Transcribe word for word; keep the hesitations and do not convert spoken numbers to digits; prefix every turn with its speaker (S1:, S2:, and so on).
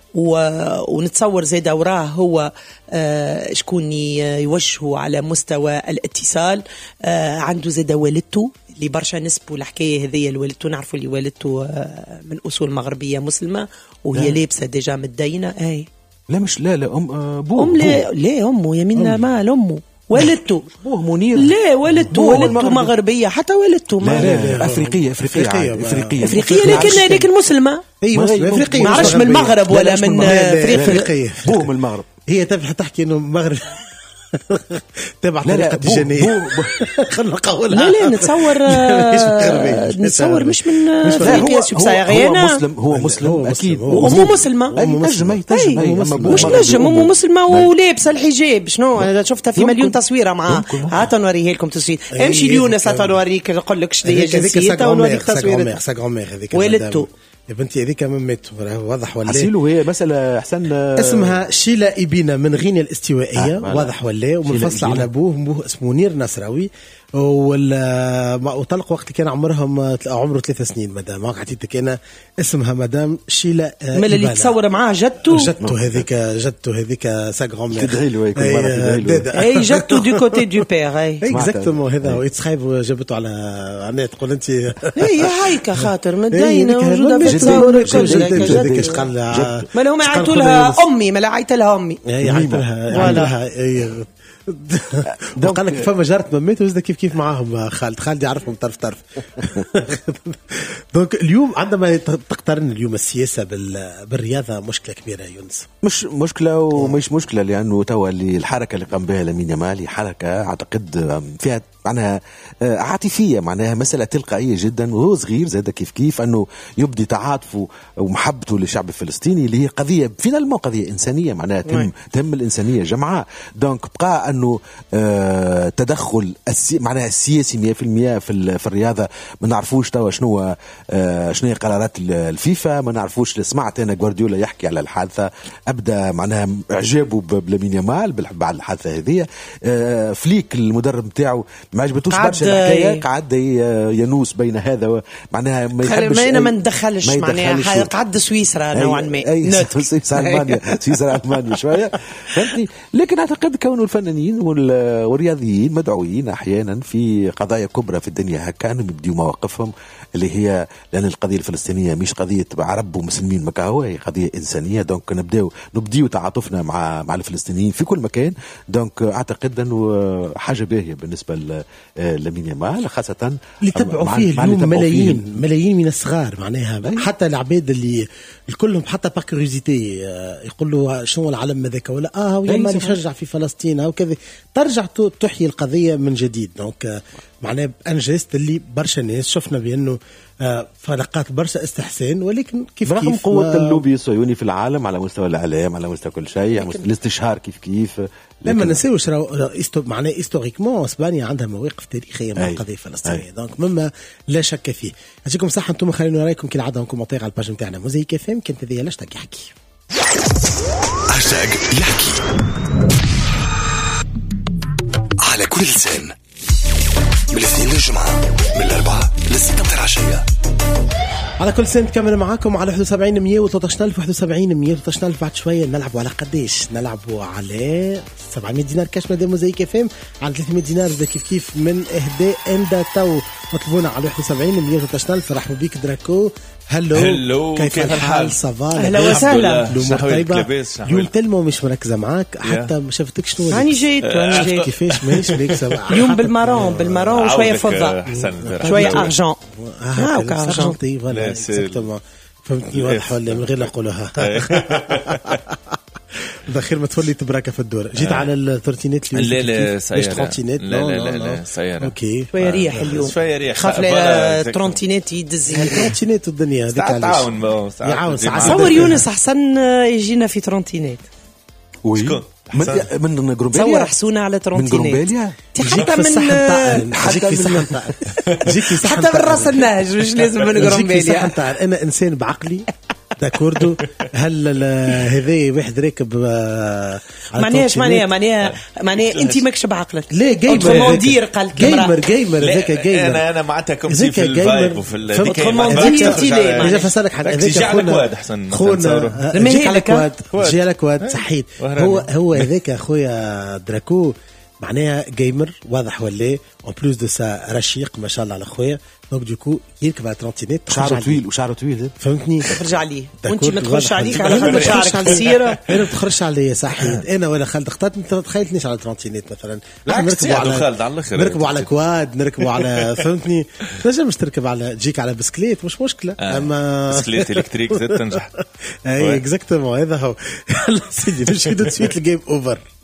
S1: ونتصور زي وراه هو آه شكون يوجهه على مستوى الاتصال. آه عنده زي والدته اللي برشا نسبوا الحكاية هذية، والدته نعرفوا اللي والدته آه من أصول مغربية مسلمة وهي لابسة ديجا متدينة. أي
S2: لا مش لا لا أم آه بو
S1: أم لا لا أمه يميننا ما أمه والدته
S2: بوه منير
S1: لا والدته والدته مغربية حتى والدته
S2: لا لا لا أفريقية أفريقية أفريقية
S1: أفريقية لكن لكن مسلمة.
S3: هي مسلمة أفريقية،
S1: ما عرفش من المغرب ولا من
S3: أفريقيا.
S2: بوه من المغرب.
S3: هي تبحث تحكي إنه مغرب تبع طريقة تجانية. خلنا نقولها.
S1: لا لا نتصور نتصور مش من أفريقيا
S2: سبساهارية. هو مسلم هو مسلم أكيد.
S1: أمه مسلمة.
S2: نجم
S1: مش نجم أمه مسلمة ولابسة الحجاب. شنو شفتها في مليون تصويرة معاه. هات نوريه لكم تصوير. امشي ليونس هات نوريك نقول لك شنو هي جنسيتها ونوريك تصويرها. والدته
S3: يا بنتي هذيك من مات واضح ولا
S2: حسيلو. هي مسألة حسن
S3: اسمها شيلة إبينا من غينيا الاستوائية. آه واضح ولا ومنفصل على أبوه. أبوه اسمه منير نصراوي ولا وطلق وقت كان عمرهم عمره ثلاث سنين. مدام عطيتك أنا اسمها مدام شيلة
S1: من اللي تصور معاه جدته
S3: جدته هذيك جدته هذيك ساغرام
S2: تدعي له هيك مرة
S1: أي جدته دو كوتي دو بير. أي
S3: إكزاكتومون هذا هو يتخايب جابته على عنا تقول أنت
S1: هي هايكا خاطر مدينة موجودة تصور
S3: جدك قال
S1: ما لهم عيطوا لها أمي ما لا عيط لها أمي
S3: هي عيط لها وقال لك فما جارت مميت وزد كيف كيف معاهم خالد خالد يعرفهم طرف طرف. دونك اليوم عندما تقترن اليوم السياسة بالرياضة مشكلة كبيرة يونس.
S2: مش مشكلة ومش مشكلة لأنه توا اللي الحركة اللي قام بها لامين يامال حركة أعتقد فيها معناها عاطفية، معناها مسألة تلقائية جدا وهو صغير زاد كيف كيف أنه يبدي تعاطفه ومحبته للشعب الفلسطيني اللي هي قضية فينا المو قضية إنسانية معناها تهم تهم الإنسانية جمعاء. دونك بقى أنه آه تدخل السي معناها السياسي مية في المية في في الرياضة ما نعرفوش توا شنو آه شنو هي قرارات الفيفا، ما نعرفوش. سمعت أنا غوارديولا يحكي على الحادثة أبدأ معناها إعجابه بلامين يامال بعد الحادثة هذه. آه فليك المدرب بتاعه ما عجبتوش برشا الحكايه، قعد ينوس بين هذا معناها ما يحبش
S1: ما ما ندخلش معناها قعد سويسرا نوعا ما
S2: سويسرا المانيا سويسرا المانيا شويه فهمتني. لكن اعتقد كونوا الفنانين والرياضيين مدعوين احيانا في قضايا كبرى في الدنيا هكا انهم يبديوا مواقفهم اللي هي لان القضيه الفلسطينيه مش قضيه عرب ومسلمين مكاهو، هي قضيه انسانيه. دونك نبداو نبديو تعاطفنا مع مع الفلسطينيين في كل مكان. دونك اعتقد انه حاجه باهيه بالنسبه لامين يامال خاصه
S3: اللي تبعوا فيه اليوم ملايين فيه. ملايين من الصغار معناها أيه؟ حتى العباد اللي كلهم حتى باكوريزيتي يقول له شنو العلم هذاك ولا اه ويامال يشجع في فلسطين او كذا، ترجع تحيي القضيه من جديد. دونك معناه انجزت اللي برشا ناس شفنا بانه آه فلقات برشا استحسان، ولكن كيف
S2: رغم
S3: كيف
S2: قوة اللوبي الصهيوني في العالم على مستوى الإعلام على مستوى كل شيء الاستشهار كيف كيف.
S3: لما نسيوش معناه إستوريكمون إسبانيا عندها مواقف تاريخية مع القضية الفلسطينية. دونك مما لا شك فيه. أجيكم صح أنتم خلينا نرايكم كالعادة كومنتير على الباج نتاعنا موزيك اف ام. كانت هذه هاشتاج يحكي
S4: هاشتاج يحكي على كل لسان من الاثنين للجمعة من الأربعة للستة متاع العشية.
S3: على كل سنة كامل معاكم على واحد وسبعين مية وثلاثة ألف واحد وسبعين مية وثلاثة ألف. بعد شوية نلعبوا على قديش؟ نلعبوا على سبعمية دينار كاش مدام موزيك اف ام، على ثلاثمية دينار زي كيف كيف من إهداء إندا تو. مطلبونا على واحد وسبعين مية وثلاثة ألف. رحبوا بيك دراكو. هلو, هلو. كيف, كيف الحال؟ صباح
S1: أهلا وسهلا.
S3: يوم تلمو مش مركزة معاك حتى ما شفتك شنو
S1: هاني جيت هاني جيت
S3: كيفاش مانيش مركزة
S1: اليوم بالمارون بالمارون وشوية فضة شوية أرجان
S3: هاك أرجانتي ولا اكزاكتومون فهمتني واضح ولا من غير لا نقولها. بخير ما تولي تبركة في الدور. جيت على التورتينيت
S5: لا لا سيارة
S3: لا
S5: لا لا لا سيارة
S3: اوكي
S1: شوية ريح اليوم
S5: شوية ريح
S1: خاف لي الترونتينيت يدز
S3: الترونتينيت الدنيا هذيك
S5: تعاون
S3: يعاون
S1: صور يونس أحسن يجينا في ترونتينيت
S2: وي من من جروبيليا
S1: تصور حسونا على ترونتينيت
S2: من جروبيليا
S1: حتى من
S3: حتى من
S1: حتى من راس النهج مش لازم من جروبيليا.
S3: انا انسان بعقلي داكوردو. هل هذا واحد راكب
S1: معناها ايش معناها معناها معناها انت ماكش بعقلك.
S3: لا
S1: جيمر مدير قالت
S3: جيمر جيمر هذاك جيمر.
S5: انا انا معناتها كم في الفايب وفي
S3: الديكي. اجا فسالك حاجه هذاك
S5: خونا احسن
S3: خونا جيك على كواد جي على كواد صحيت. هو هو هذاك اخويا دراكو معناها جيمر واضح ولا اون بلوس دو سا رشيق ما شاء الله على خويا. دونك دوكو يركب على ترونتينيت
S2: شعره طويل وشعره طويل
S3: فهمتني
S1: تخرج عليه وانت ما تخرجش عليك على خاطر شعرك قصيره.
S3: انا ما تخرجش عليا صحيت. انا ولا خالد اخترت انت ما تخيلتنيش على ترونتينيت مثلا.
S5: نركبوا على خالد على الاخر
S3: نركبوا على كواد نركبوا على فهمتني تنجم مش تركب على تجيك على بسكليت مش مشكله. اما
S5: بسكليت الكتريك زاد تنجح.
S3: اي اكزاكتومون هذا هو. سيدي نمشي دو سويت الجيم اوفر.